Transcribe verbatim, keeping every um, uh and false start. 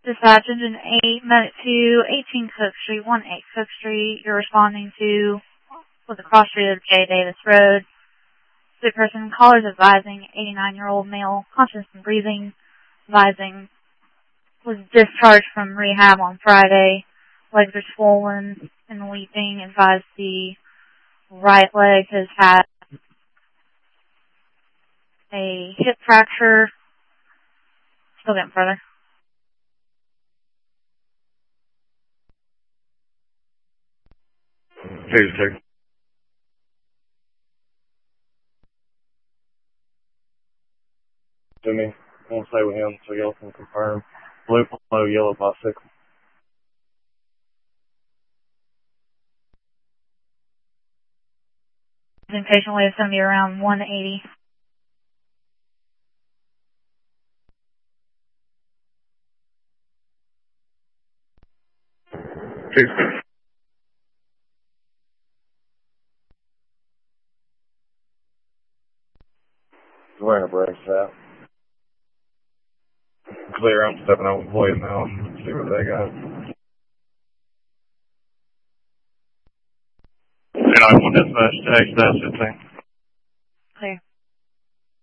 Dispatch Engine eight, Medic two, eighteen Cook Street, one eight Cook Street. You're responding to with the cross street of J. Davis Road. The person callers advising eighty-nine-year-old male, conscious and breathing, advising was discharged from rehab on Friday. Legs are swollen and weeping. Advised the right leg has had a hip fracture. Still getting further. Two, two. To me, I want to stay with him so y'all can confirm. Blue polo, yellow bicycle. Patient weight is going to be around one eighty. Two. He's wearing a brace out. Clear, I'm stepping out with Floyd now. See what they got. And I want dispatch to exit that fifteen.